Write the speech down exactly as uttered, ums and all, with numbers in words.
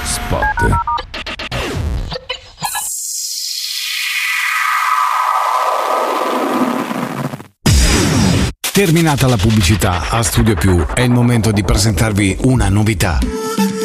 Spot. Terminata la pubblicità, a Studio Più è il momento di presentarvi una novità.